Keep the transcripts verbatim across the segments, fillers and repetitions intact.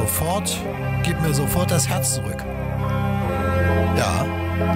sofort, gib mir sofort das Herz zurück. Ja.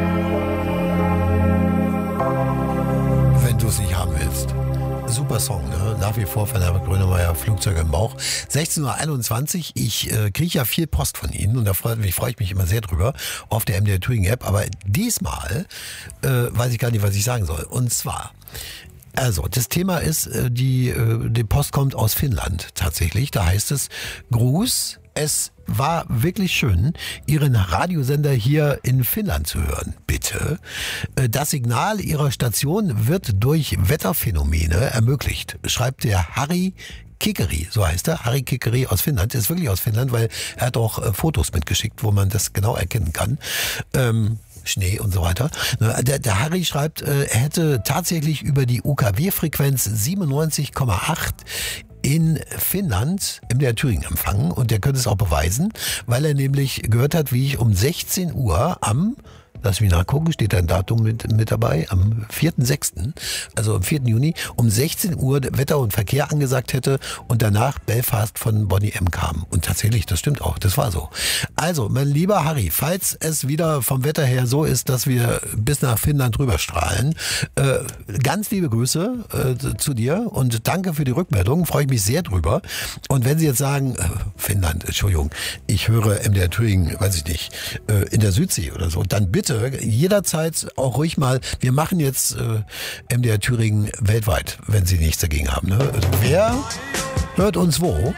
Wenn du es nicht haben willst. Super Song, ne? Nach wie vor von Herbert Grönemeyer, Flugzeug im Bauch. sechzehn Uhr einundzwanzig, ich äh, kriege ja viel Post von Ihnen und da freue mich, freu ich mich immer sehr drüber auf der M D R Thüringen App, aber diesmal äh, weiß ich gar nicht, was ich sagen soll. Und zwar, also das Thema ist, äh, die, äh, die Post kommt aus Finnland tatsächlich, da heißt es Gruß, es war wirklich schön, Ihren Radiosender hier in Finnland zu hören. Bitte. Das Signal Ihrer Station wird durch Wetterphänomene ermöglicht, schreibt der Harry Kikeri, so heißt er, Harry Kikeri aus Finnland, ist wirklich aus Finnland, weil er hat auch äh, Fotos mitgeschickt, wo man das genau erkennen kann. Ähm, Schnee und so weiter. Der, der Harry schreibt, äh, er hätte tatsächlich über die U K W-Frequenz siebenundneunzig Komma acht in Finnland im der Thüringen empfangen und der könnte es auch beweisen, weil er nämlich gehört hat, wie ich um sechzehn Uhr am, lass mich nachgucken, steht da ein Datum mit, mit dabei, am vierten sechsten, also am vierten Juni, um sechzehn Uhr Wetter und Verkehr angesagt hätte und danach Belfast von Bonnie M. kam. Und tatsächlich, das stimmt auch, das war so. Also, mein lieber Harry, falls es wieder vom Wetter her so ist, dass wir bis nach Finnland rüberstrahlen, äh, ganz liebe Grüße äh, zu dir und danke für die Rückmeldung, freue ich mich sehr drüber. Und wenn Sie jetzt sagen, äh, Finnland, Entschuldigung, ich höre M D R Thüringen, weiß ich nicht, äh, in der Südsee oder so, dann bitte jederzeit auch ruhig mal, wir machen jetzt äh, M D R Thüringen weltweit, wenn Sie nichts dagegen haben. Ne? Wer hört uns wo?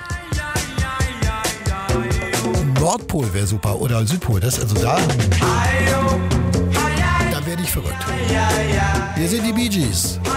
Nordpol wäre super oder Südpol, das also da, da werde ich verrückt. Wir sind die Bee Gees.